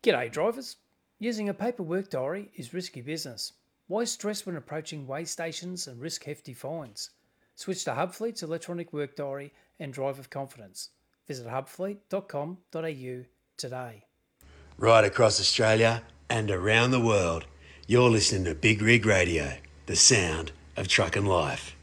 G'day drivers. Using a paper work diary is risky business. Why stress when approaching weigh stations and risk hefty fines? Switch to Hubfleet's electronic work diary and drive with confidence. Visit hubfleet.com.au today. Right across Australia and around the world, you're listening to Big Rig Radio, the sound of truck and life.